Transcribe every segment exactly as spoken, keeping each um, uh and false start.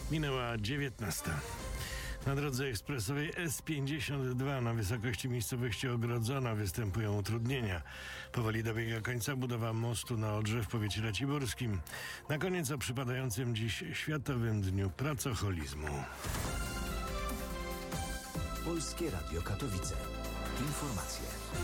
Minęła dziewiętnasta. Na drodze ekspresowej S pięćdziesiąt dwa na wysokości miejscowości Ogrodzona występują utrudnienia. Powoli dobiega końca budowa mostu na Odrze w powiecie raciborskim. Na koniec o przypadającym dziś Światowym Dniu Pracoholizmu. Polskie Radio Katowice. Informacje.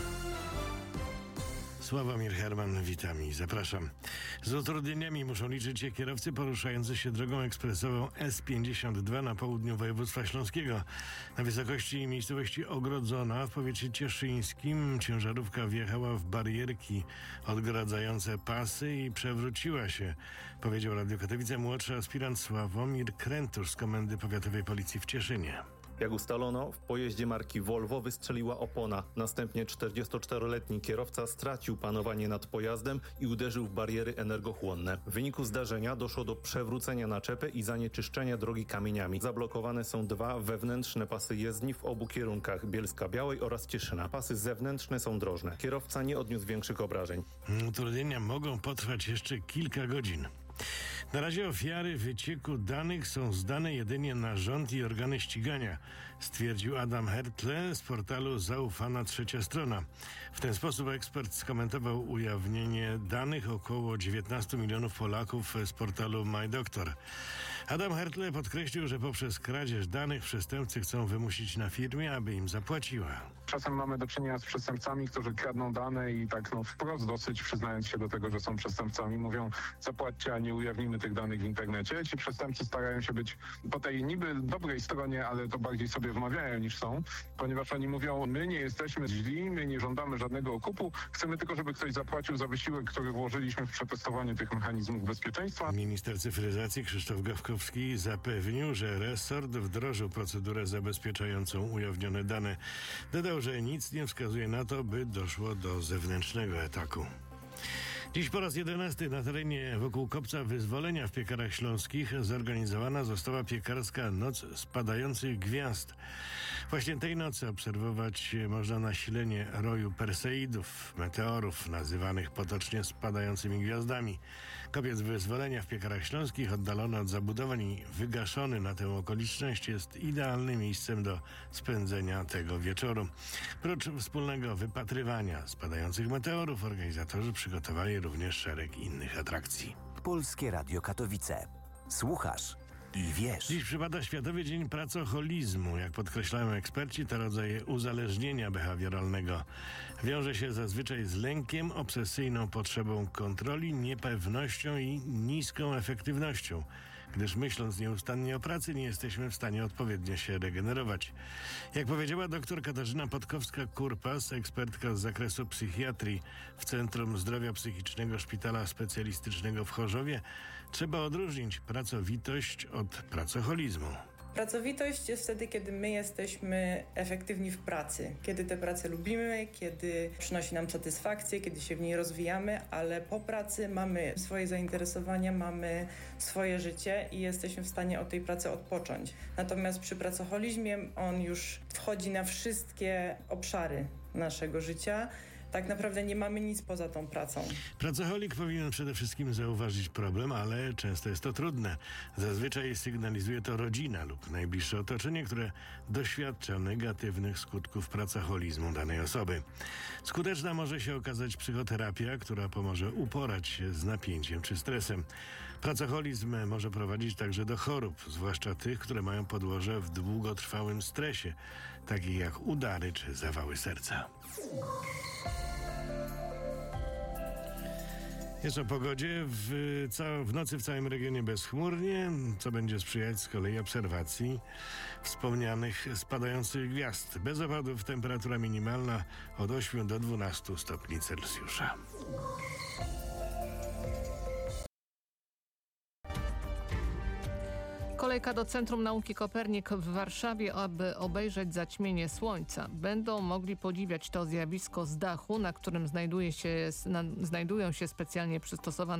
Sławomir Herman, witam i zapraszam. Z utrudnieniami muszą liczyć się kierowcy poruszający się drogą ekspresową S pięćdziesiąt dwa na południu województwa śląskiego. Na wysokości miejscowości Ogrodzona w powiecie cieszyńskim ciężarówka wjechała w barierki odgradzające pasy i przewróciła się, powiedział Radio Katowice młodszy aspirant Sławomir Krętusz z Komendy Powiatowej Policji w Cieszynie. Jak ustalono, w pojeździe marki Volvo wystrzeliła opona. Następnie czterdziestoczteroletni kierowca stracił panowanie nad pojazdem i uderzył w bariery energochłonne. W wyniku zdarzenia doszło do przewrócenia naczepy i zanieczyszczenia drogi kamieniami. Zablokowane są dwa wewnętrzne pasy jezdni w obu kierunkach, Bielska-Białej oraz Cieszyna. Pasy zewnętrzne są drożne. Kierowca nie odniósł większych obrażeń. Utrudnienia mogą potrwać jeszcze kilka godzin. Na razie ofiary wycieku danych są zdane jedynie na rząd i organy ścigania, stwierdził Adam Hertle z portalu Zaufana Trzecia Strona. W ten sposób ekspert skomentował ujawnienie danych około dziewiętnastu milionów Polaków z portalu MyDoctor. Adam Hertle podkreślił, że poprzez kradzież danych przestępcy chcą wymusić na firmie, aby im zapłaciła. Czasem mamy do czynienia z przestępcami, którzy kradną dane i tak no wprost dosyć przyznając się do tego, że są przestępcami, mówią zapłaćcie, a nie ujawnimy tych danych w internecie. Ci przestępcy starają się być po tej niby dobrej stronie, ale to bardziej sobie wmawiają niż są, ponieważ oni mówią, my nie jesteśmy źli, my nie żądamy żadnego okupu, chcemy tylko, żeby ktoś zapłacił za wysiłek, który włożyliśmy w przetestowanie tych mechanizmów bezpieczeństwa. Minister cyfryzacji Krzysztof Gawkowski zapewnił, że resort wdrożył procedurę zabezpieczającą ujawnione dane. Dodał, że nic nie wskazuje na to, by doszło do zewnętrznego ataku. Dziś po raz jedenasty na terenie wokół Kopca Wyzwolenia w Piekarach Śląskich zorganizowana została piekarska Noc Spadających Gwiazd. Właśnie tej nocy obserwować można nasilenie roju Perseidów, meteorów nazywanych potocznie spadającymi gwiazdami. Kopiec Wyzwolenia w Piekarach Śląskich, oddalony od zabudowań i wygaszony na tę okoliczność, jest idealnym miejscem do spędzenia tego wieczoru. Prócz wspólnego wypatrywania spadających meteorów organizatorzy przygotowali również szereg innych atrakcji. Polskie Radio Katowice. Słuchasz i wiesz. Dziś przypada Światowy Dzień Pracoholizmu. Jak podkreślają eksperci, to rodzaj uzależnienia behawioralnego. Wiąże się zazwyczaj z lękiem, obsesyjną potrzebą kontroli, niepewnością i niską efektywnością, gdyż myśląc nieustannie o pracy, nie jesteśmy w stanie odpowiednio się regenerować. Jak powiedziała dr Katarzyna Podkowska-Kurpas, ekspertka z zakresu psychiatrii w Centrum Zdrowia Psychicznego Szpitala Specjalistycznego w Chorzowie, trzeba odróżnić pracowitość od pracoholizmu. Pracowitość jest wtedy, kiedy my jesteśmy efektywni w pracy, kiedy tę pracę lubimy, kiedy przynosi nam satysfakcję, kiedy się w niej rozwijamy, ale po pracy mamy swoje zainteresowania, mamy swoje życie i jesteśmy w stanie od tej pracy odpocząć. Natomiast przy pracoholizmie on już wchodzi na wszystkie obszary naszego życia. Tak naprawdę nie mamy nic poza tą pracą. Pracoholik powinien przede wszystkim zauważyć problem, ale często jest to trudne. Zazwyczaj sygnalizuje to rodzina lub najbliższe otoczenie, które doświadcza negatywnych skutków pracoholizmu danej osoby. Skuteczna może się okazać psychoterapia, która pomoże uporać się z napięciem czy stresem. Pracoholizm może prowadzić także do chorób, zwłaszcza tych, które mają podłoże w długotrwałym stresie, takich jak udary czy zawały serca. Jest o pogodzie. W, ca- w nocy w całym regionie bezchmurnie, co będzie sprzyjać z kolei obserwacji wspomnianych spadających gwiazd. Bez opadów temperatura minimalna od ośmiu do dwunastu stopni Celsjusza. Kolejka do Centrum Nauki Kopernik w Warszawie, aby obejrzeć zaćmienie słońca. Będą mogli podziwiać to zjawisko z dachu, na którym znajduje się, na, znajdują się specjalnie przystosowane